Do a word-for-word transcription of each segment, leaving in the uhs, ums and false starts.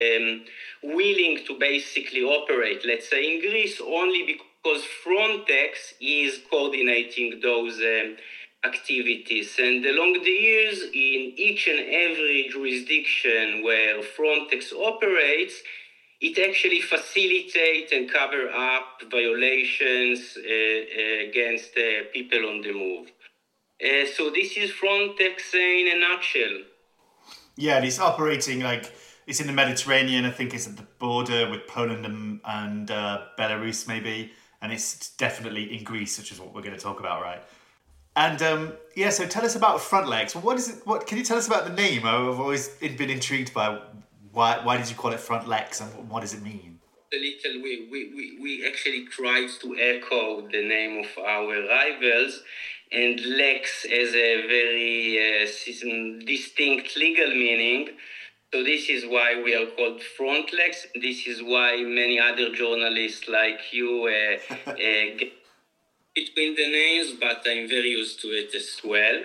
um, willing to basically operate, let's say in Greece, only because Frontex is coordinating those um, activities. And along the years, in each and every jurisdiction where Frontex operates, it actually facilitates and cover up violations uh, uh, against uh, people on the move. Uh, so this is Frontex in a nutshell. Yeah, and it's operating like it's in the Mediterranean. I think it's at the border with Poland and, and uh, Belarus, maybe, and it's definitely in Greece, which is what we're going to talk about, right? And um, yeah, so tell us about Frontlex. What is it? What can you tell us about the name? I've always been intrigued by why. Why did you call it Frontlex, and what does it mean? A little, we we we, we actually tried to echo the name of our rivals. And Lex has a very uh, distinct legal meaning. So this is why we are called Frontlex. This is why many other journalists like you uh, uh, get between the names, but I'm very used to it as well.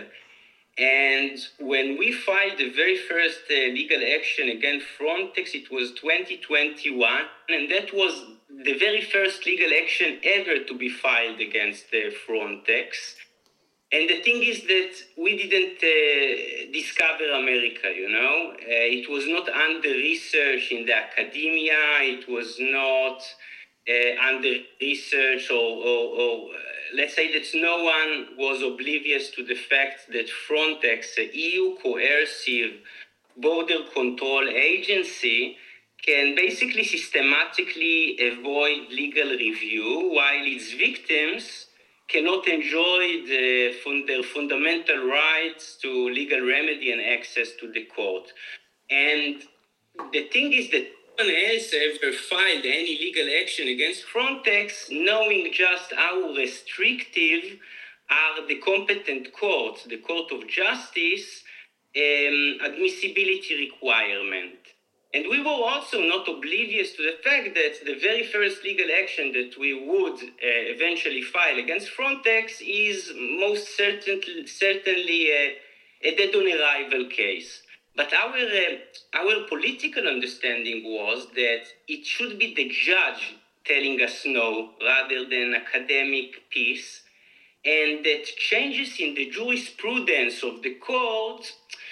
And when we filed the very first uh, legal action against Frontex, it was twenty twenty-one, and that was the very first legal action ever to be filed against uh, Frontex. And the thing is that we didn't uh, discover America, you know. Uh, it was not under research in the academia. It was not uh, under research or, or, or uh, let's say that no one was oblivious to the fact that Frontex, a E U coercive border control agency, can basically systematically avoid legal review while its victims cannot enjoy the fund- their fundamental rights to legal remedy and access to the court. And the thing is that no one else ever filed any legal action against Frontex, knowing just how restrictive are the competent courts, the Court of Justice, um, admissibility requirement. And we were also not oblivious to the fact that the very first legal action that we would uh, eventually file against Frontex is most certainly, certainly a, a dead-on-arrival case. But our, uh, our political understanding was that it should be the judge telling us no rather than academic piece, and that changes in the jurisprudence of the court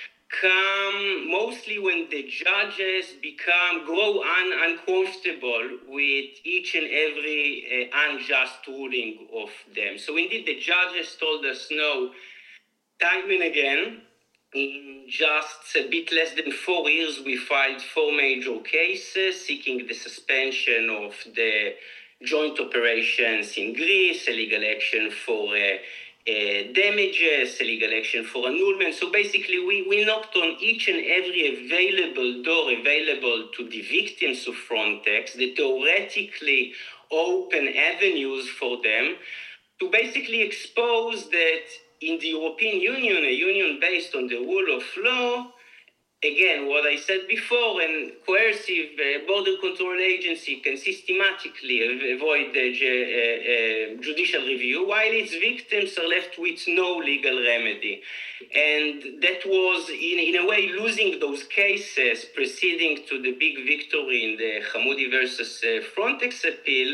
come mostly when the judges become grow un, uncomfortable with each and every uh, unjust ruling of them. So indeed, the judges told us no time and again. In just a bit less than four years, we filed four major cases seeking the suspension of the joint operations in Greece, a legal action for uh, Uh, damages, a legal action for annulment. So basically, we, we knocked on each and every available door available to the victims of Frontex, the theoretically open avenues for them to basically expose that in the European Union, a union based on the rule of law, again, what I said before, a coercive uh, border control agency can systematically avoid the uh, uh, judicial review, while its victims are left with no legal remedy. And that was, in, in a way, losing those cases preceding to the big victory in the Hamoudi versus uh, Frontex appeal,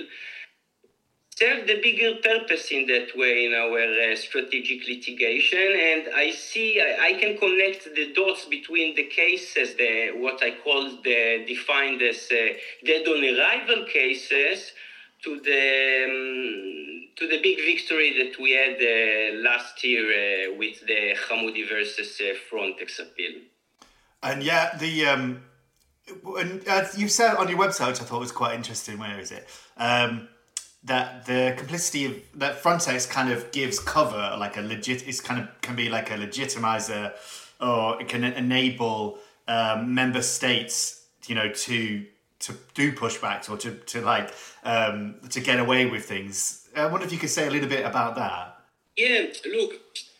serve the bigger purpose in that way in our uh, strategic litigation. And I see, I, I can connect the dots between the cases, the what I call the defined as uh, dead-on-arrival cases, to the um, to the big victory that we had uh, last year uh, with the Hamoudi versus uh, Frontex appeal. And yeah, the um, and uh, you said on your website, which I thought was quite interesting. Where is it? Um, that the complicity of that Frontex kind of gives cover, like a legit, it's kind of can be like a legitimizer, or it can enable um, member states, you know, to to do pushbacks or to to like um, to get away with things. I wonder if you could say a little bit about that. Yeah, look,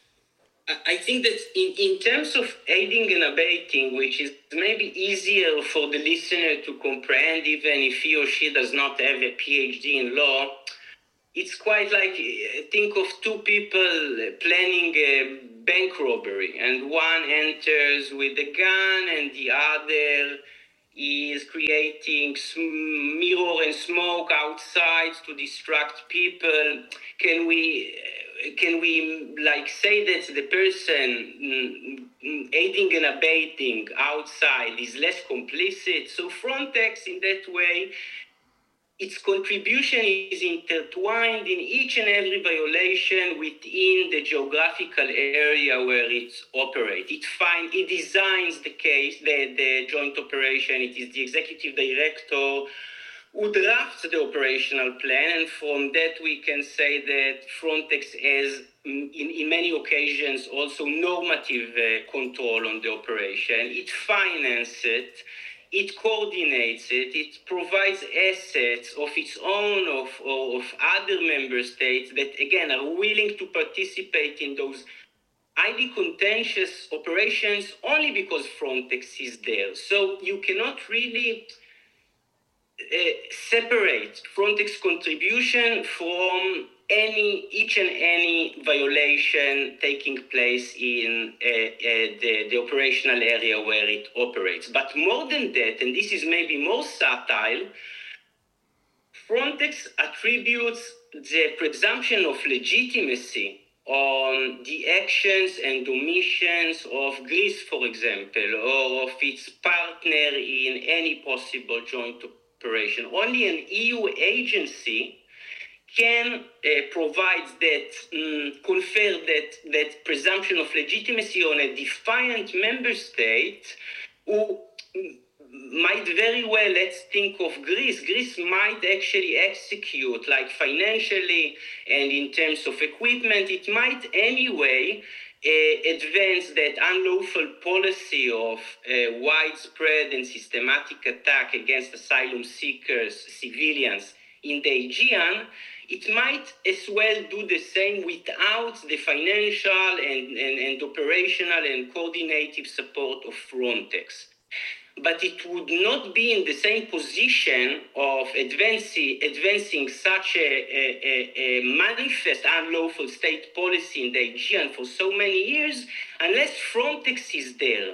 I think that in, in terms of aiding and abetting, which is maybe easier for the listener to comprehend even if he or she does not have a P H D in law, it's quite like, think of two people planning a bank robbery, and one enters with a gun and the other is creating mirror and smoke outside to distract people. Can we, can we like say that the person mm, aiding and abetting outside is less complicit? So Frontex, in that way, its contribution is intertwined in each and every violation within the geographical area where it operates. It find, it designs the case, the, the joint operation. It is the executive director who drafts the operational plan, and from that we can say that Frontex has, in, in many occasions, also normative uh, control on the operation. It finances it. It coordinates it, it provides assets of its own, of, of other member states that, again, are willing to participate in those highly contentious operations only because Frontex is there. So you cannot really uh, separate Frontex contribution from any, each and any violation taking place in uh, uh, the, the operational area where it operates. But more than that, and this is maybe more subtle, Frontex attributes the presumption of legitimacy on the actions and omissions of Greece, for example, or of its partner in any possible joint operation. Only an E U agency can uh, provide that, um, confer that, that presumption of legitimacy on a defiant member state who might very well, let's think of Greece, Greece might actually execute, like financially and in terms of equipment, it might anyway uh, advance that unlawful policy of uh, widespread and systematic attack against asylum seekers, civilians in the Aegean. It might as well do the same without the financial and, and, and operational and coordinative support of Frontex. But it would not be in the same position of advancing, advancing such a, a, a manifest unlawful state policy in the Aegean for so many years unless Frontex is there.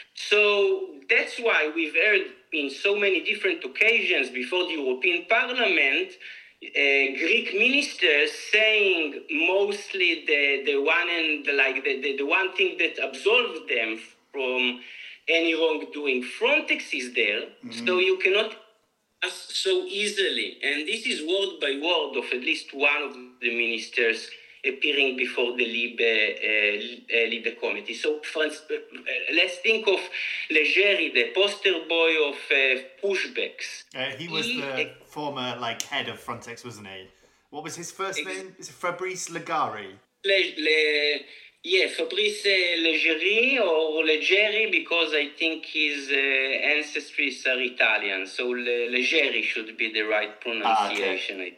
So that's why we've heard in so many different occasions before the European Parliament Uh, Greek ministers saying mostly the, the one and the, like the, the, the one thing that absolved them from any wrongdoing. Frontex is there, mm-hmm. So you cannot ask so easily. And this is word by word of at least one of the ministers appearing before the Libe, uh, uh, Libe committee. So France, uh, let's think of Leggeri, the poster boy of uh, pushbacks. Uh, he was he, the uh, former like head of Frontex, wasn't he? What was his first ex- name? Is it Fabrice Leggeri? Le, le, yeah, Fabrice Leggeri or Leggeri, because I think his uh, ancestries are Italian. So Le, Leggeri should be the right pronunciation. Ah, okay.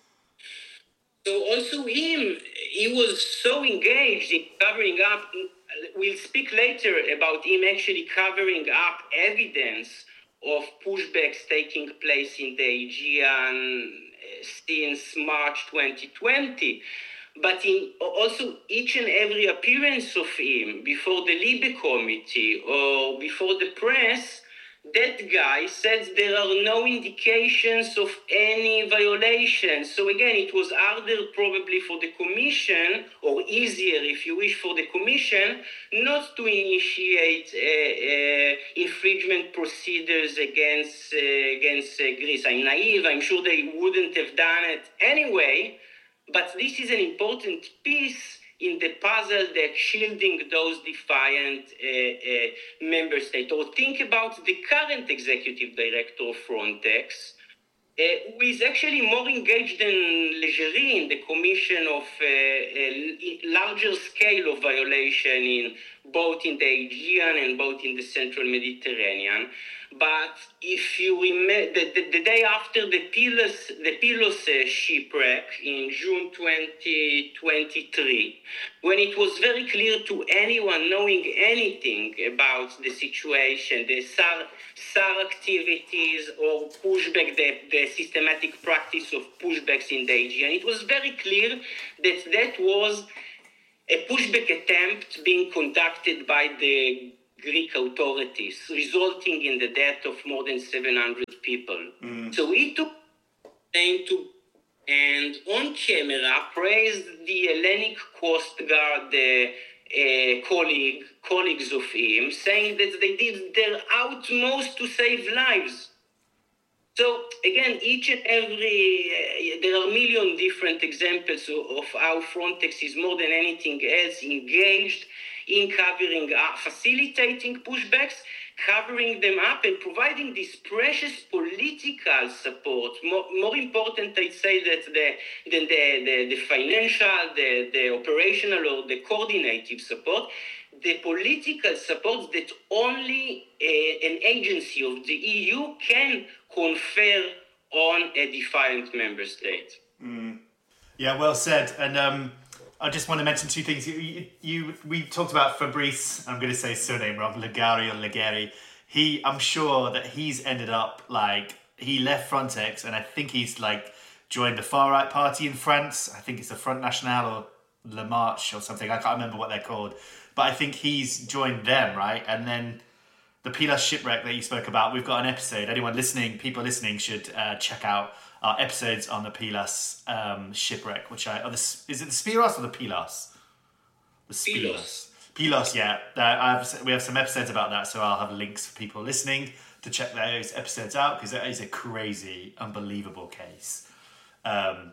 So also him, he was so engaged in covering up, we'll speak later about him actually covering up evidence of pushbacks taking place in the Aegean since March twenty twenty. But in also each and every appearance of him before the Libe committee or before the press, that guy says there are no indications of any violation. So again, it was harder probably for the commission, or easier if you wish for the commission, not to initiate uh, uh, infringement procedures against, uh, against uh, Greece. I'm naive, I'm sure they wouldn't have done it anyway, but this is an important piece in the puzzle that shielding those defiant uh, uh, member states. Or think about the current executive director of Frontex, uh, who is actually more engaged than Leggeri in the commission of uh, a larger scale of violation in both in the Aegean and both in the central Mediterranean. But if you remember, the, the, the day after the Pylos, the Pylos uh, shipwreck in June twenty twenty-three, when it was very clear to anyone knowing anything about the situation, the S A R, S A R activities or pushback, the, the systematic practice of pushbacks in the Aegean, it was very clear that that was a pushback attempt being conducted by the Greek authorities, resulting in the death of more than seven hundred people. Mm. So he took aim to and on camera praised the Hellenic Coast Guard uh, uh, colleague, colleagues of him, saying that they did their utmost to save lives. So again, each and every, uh, there are a million different examples of, of how Frontex is more than anything else engaged in covering, uh, facilitating pushbacks, covering them up and providing this precious political support. More, more important, I'd say, that the, than the, the, the financial, the, the operational or the coordinative support, the political support that only uh, an agency of the E U can confer on a defiant member state. Mm. Yeah, well said. And um, I just want to mention two things. You, you, you we talked about Fabrice. I'm going to say his surname wrong, Legari or Legari. He, I'm sure that he's ended up like he left Frontex, and I think he's like joined the far right party in France. I think it's the Front National or La Marche or something. I can't remember what they're called, but I think he's joined them, right? And then the Pilas shipwreck that you spoke about, we've got an episode. Anyone listening, people listening, should uh, check out our episodes on the Pilas um, shipwreck. Which I, oh, the, is it the Spiros or the Pilas? The Pilos. Pilos, yeah. Uh, I have, we have some episodes about that, so I'll have links for people listening to check those episodes out, because that is a crazy, unbelievable case. Um,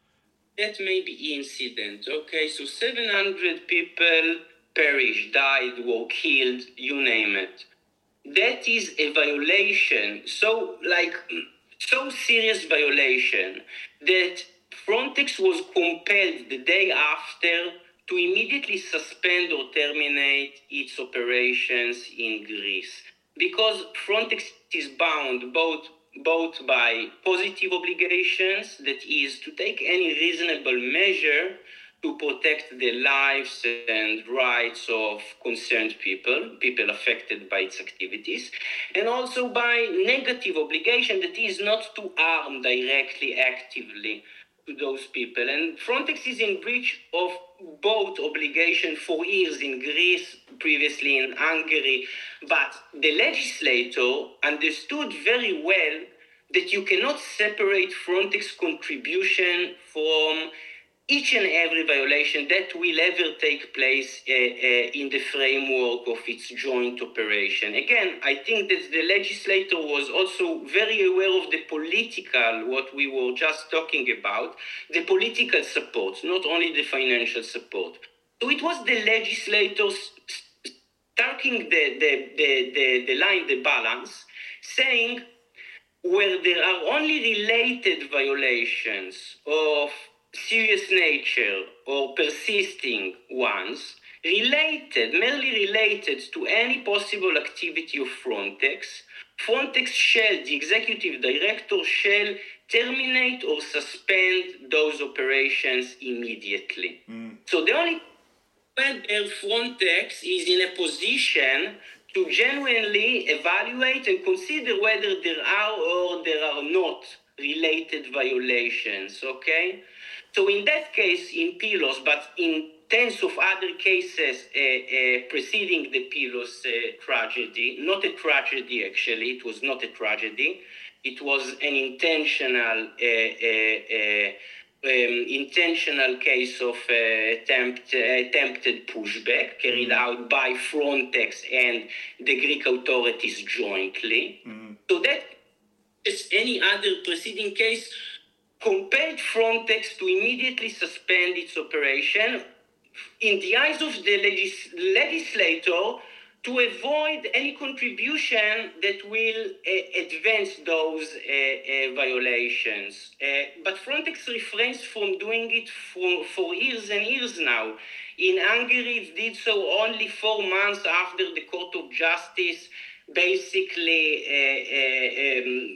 that may be incident, okay? So seven hundred people perished, died, were killed, you name it. That is a violation, so like, so serious violation that Frontex was compelled the day after to immediately suspend or terminate its operations in Greece. Because Frontex is bound both, both by positive obligations, that is to take any reasonable measure to protect the lives and rights of concerned people, people affected by its activities, and also by negative obligation that is not to harm directly, actively to those people. And Frontex is in breach of both obligations for years in Greece, previously in Hungary, but the legislator understood very well that you cannot separate Frontex contribution from each and every violation that will ever take place uh, uh, in the framework of its joint operation. Again, I think that the legislator was also very aware of the political, what we were just talking about, the political support, not only the financial support. So it was the legislators striking the, the, the, the, the line, the balance, saying where there are only related violations of serious nature or persisting ones, related, merely related to any possible activity of Frontex, Frontex shall, the executive director shall terminate or suspend those operations immediately. Mm. So the only when Frontex is in a position to genuinely evaluate and consider whether there are or there are not related violations, okay? So in that case, in Pilos, but in tens of other cases uh, uh, preceding the Pilos uh, tragedy, not a tragedy actually, it was not a tragedy, it was an intentional, uh, uh, uh, um, intentional case of uh, attempt, uh, attempted pushback carried mm. out by Frontex and the Greek authorities jointly. Mm. So that, as any other preceding case, compelled Frontex to immediately suspend its operation in the eyes of the legis- legislator to avoid any contribution that will uh, advance those uh, uh, violations. Uh, but Frontex refrains from doing it for, for years and years now. In Hungary, it did so only four months after the Court of Justice basically uh, uh, um,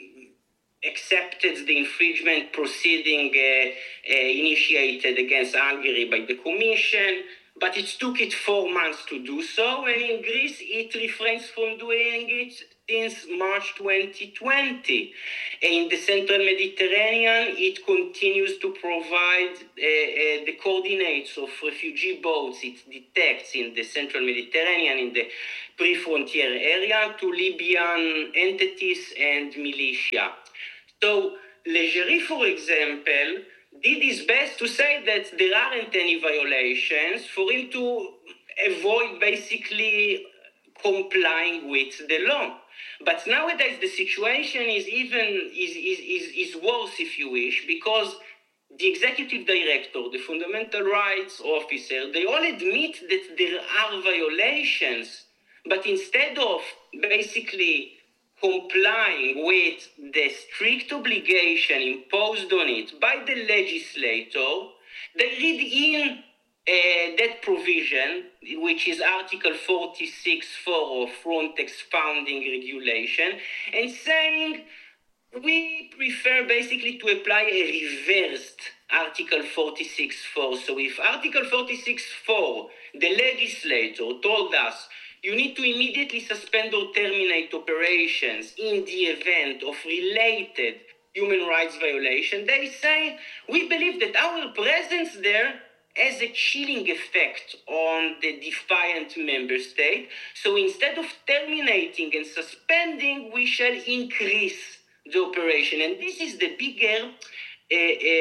accepted the infringement proceeding uh, uh, initiated against Hungary by the Commission, but it took it four months to do so, and in Greece it refrains from doing it since March twenty twenty. In the Central Mediterranean, it continues to provide uh, uh, the coordinates of refugee boats it detects in the Central Mediterranean, in the pre-frontier area, to Libyan entities and militia. So Leggeri, for example, did his best to say that there aren't any violations for him to avoid basically complying with the law. But nowadays the situation is even is, is, is, is worse, if you wish, because the executive director, the fundamental rights officer, they all admit that there are violations, but instead of basically complying with the strict obligation imposed on it by the legislator, they read in uh, that provision, which is Article forty-six point four of Frontex founding regulation, and saying we prefer basically to apply a reversed Article forty-six point four. So if Article forty-six point four, the legislator told us you need to immediately suspend or terminate operations in the event of related human rights violation, they say we believe that our presence there has a chilling effect on the defiant member state. So instead of terminating and suspending, we shall increase the operation. And this is the bigger uh,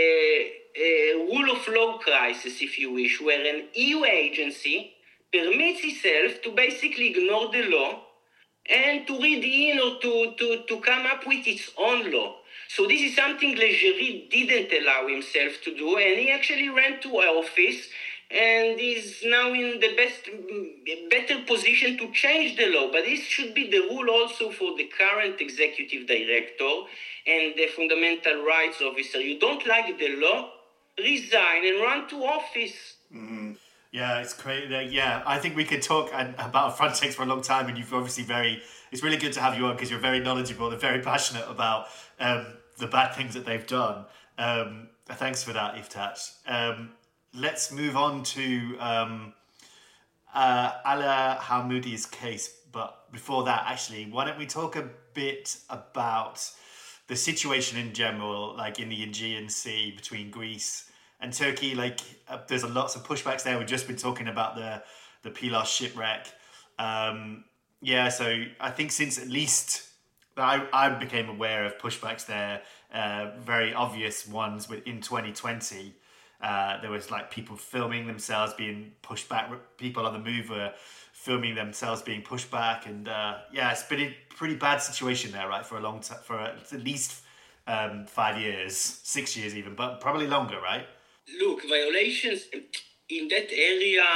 uh, uh, rule of law crisis, if you wish, where an E U agency permits itself to basically ignore the law and to read in or to, to, to come up with its own law. So this is something Leggeri didn't allow himself to do, and he actually ran to office and is now in the best, better position to change the law. But this should be the rule also for the current executive director and the fundamental rights officer. You don't like the law, resign and run to office. Mm-hmm. Yeah, it's crazy. Yeah, I think we could talk about Frontex for a long time, and you've obviously very. It's really good to have you on because you're very knowledgeable and very passionate about um, the bad things that they've done. Um, thanks for that, Iftach. Um, let's move on to um, uh, Ala Hamoudi's case. But before that, actually, why don't we talk a bit about the situation in general, like in the Aegean Sea between Greece and Turkey? Like, uh, there's a lots of pushbacks there. We've just been talking about the the Pilos shipwreck. Um, yeah, so I think since at least I, I became aware of pushbacks there, uh, very obvious ones in twenty twenty. Uh, there was like people filming themselves being pushed back. People on the move were filming themselves being pushed back, and uh, yeah, it's been a pretty bad situation there, right, for a long time, for at least um, five years, six years even, but probably longer, right? Look, violations in that area,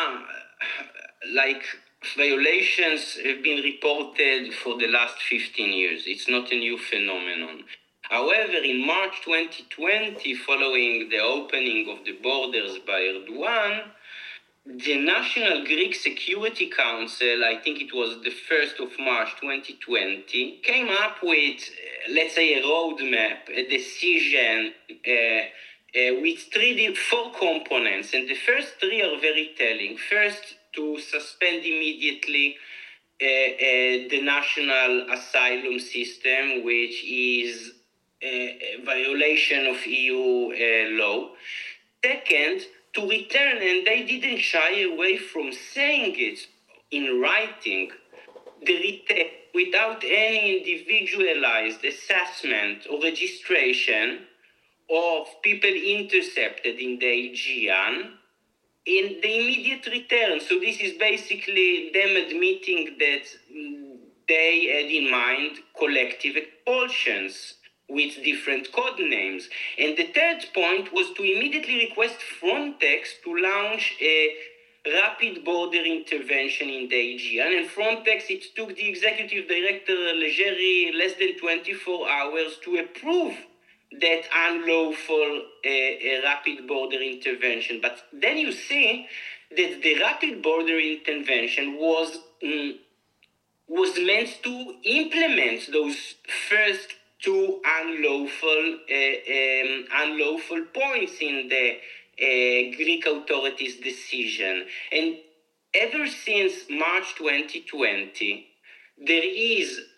like violations have been reported for the last fifteen years. It's not a new phenomenon. However, in March twenty twenty, following the opening of the borders by Erdogan, the National Greek Security Council, I think it was the first of March twenty twenty, came up with, uh, let's say, a roadmap, a decision, uh, Uh, with three, four components, and the first three are very telling. First, to suspend immediately uh, uh, the national asylum system, which is a, a violation of E U uh, law. Second, to return, and they didn't shy away from saying it in writing, the return without any individualized assessment or registration of people intercepted in the Aegean in the immediate return. So this is basically them admitting that they had in mind collective expulsions with different code names. And the third point was to immediately request Frontex to launch a rapid border intervention in the Aegean. And Frontex, it took the executive director Leggeri less than twenty-four hours to approve that unlawful uh, uh, rapid border intervention. But then you see that the rapid border intervention was um, was meant to implement those first two unlawful uh, um, unlawful points in the uh, Greek authorities' decision. And ever since March twenty twenty, there is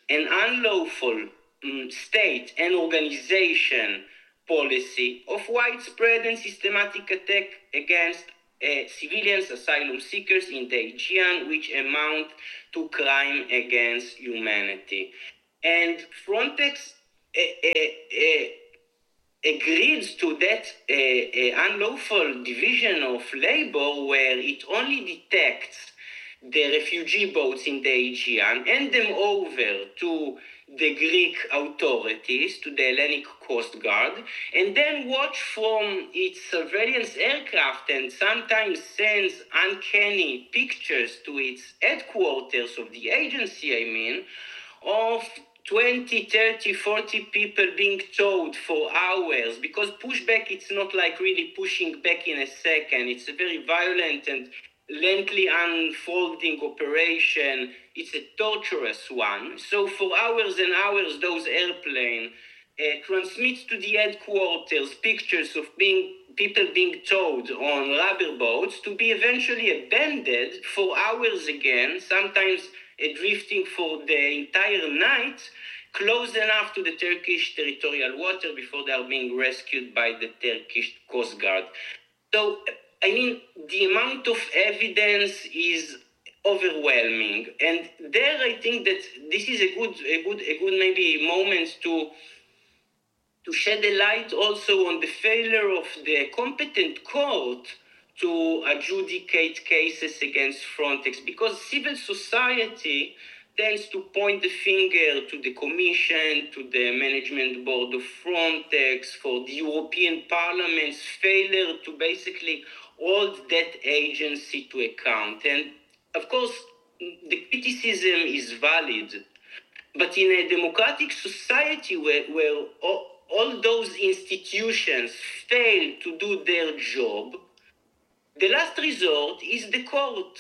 an unlawful um, state and organization policy of widespread and systematic attack against uh, civilians, asylum seekers in the Aegean, which amount to crime against humanity. And Frontex uh, uh, uh, agreed to that uh, uh, unlawful division of labor, where it only detects the refugee boats in the Aegean, hand them over to the Greek authorities, to the Hellenic Coast Guard, and then watch from its surveillance aircraft and sometimes sends uncanny pictures to its headquarters of the agency, I mean, of twenty, thirty, forty people being towed for hours, because pushback, it's not like really pushing back in a second. It's a very violent and lengthy unfolding operation. It's a torturous one. So for hours and hours, those airplanes uh, transmit to the headquarters pictures of being people being towed on rubber boats to be eventually abandoned for hours again, sometimes uh, drifting for the entire night, close enough to the Turkish territorial water before they are being rescued by the Turkish Coast Guard. So, I mean, the amount of evidence is overwhelming, and there I think that this is a good, a good, a good maybe moment to to shed a light also on the failure of the competent court to adjudicate cases against Frontex, because civil society tends to point the finger to the Commission, to the Management Board of Frontex, for the European Parliament's failure to basically hold that agency to account. And of course, the criticism is valid, but in a democratic society where, where all, all those institutions fail to do their job, the last resort is the court.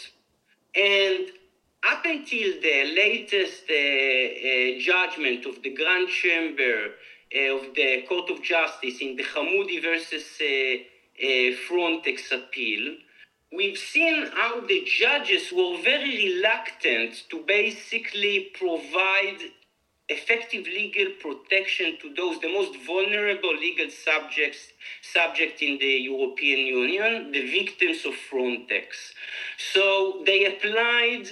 And up until the latest uh, uh, judgment of the Grand Chamber uh, of the Court of Justice in the Hamoudi versus uh, uh, Frontex appeal, we've seen how the judges were very reluctant to basically provide effective legal protection to those, the most vulnerable legal subjects, subject in the European Union, the victims of Frontex. So they applied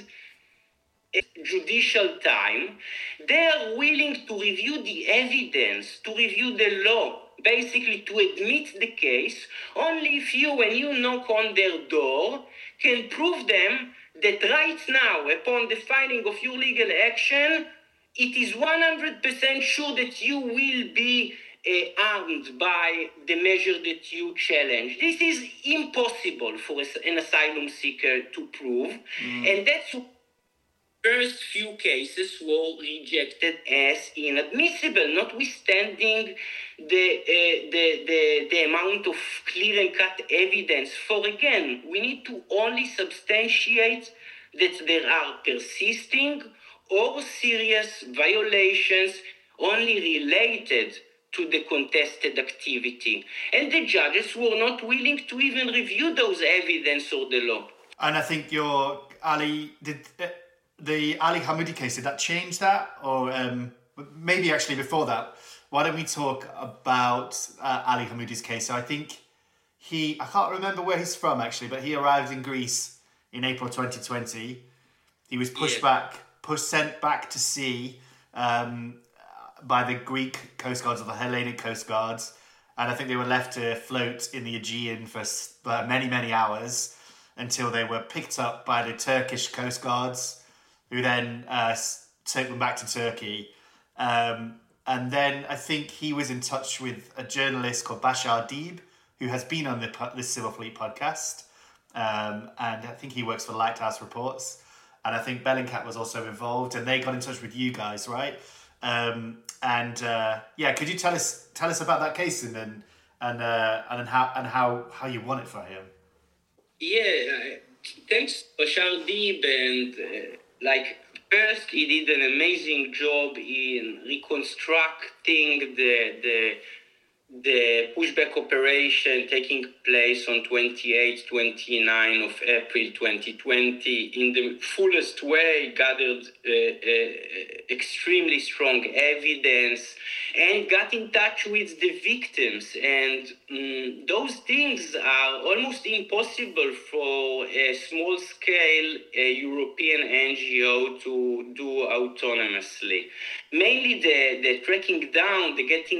judicial time. They are willing to review the evidence, to review the law, basically to admit the case, only if you, when you knock on their door, can prove them that right now, upon the filing of your legal action, it is one hundred percent sure that you will be uh, harmed by the measure that you challenge. This is impossible for an asylum seeker to prove, mm. and that's first few cases were rejected as inadmissible, notwithstanding the, uh, the, the, the amount of clear and cut evidence. For again, we need to only substantiate that there are persisting or serious violations only related to the contested activity. And the judges were not willing to even review those evidence or the law. And I think your Ali did... Uh... The Ali Hamoudi case, did that change that? Or um, maybe actually before that, why don't we talk about uh, Ali Hamoudi's case? So I think he, I can't remember where he's from actually, but he arrived in Greece in April twenty twenty. He was pushed yeah. back, pushed, sent back to sea um, by the Greek Coast Guards or the Hellenic Coast Guards. And I think they were left to float in the Aegean for uh, many, many hours until they were picked up by the Turkish Coast Guards, who then uh, took them back to Turkey. Um, and then I think he was in touch with a journalist called Bashar Deeb, who has been on the, the Civil Fleet podcast. Um, and I think he works for Lighthouse Reports. And I think Bellingcat was also involved, and they got in touch with you guys, right? Um, and uh, yeah, could you tell us tell us about that case and then and uh, and how and how, how you won it for him? Yeah, thanks Bashar Deeb, and uh, like first he did an amazing job in reconstructing the the the pushback operation taking place on twenty-eighth, twenty-ninth of April twenty twenty in the fullest way gathered uh, uh, extremely strong evidence and got in touch with the victims. And um, those things are almost impossible for a small-scale uh, European N G O to do autonomously. Mainly the, the tracking down, the getting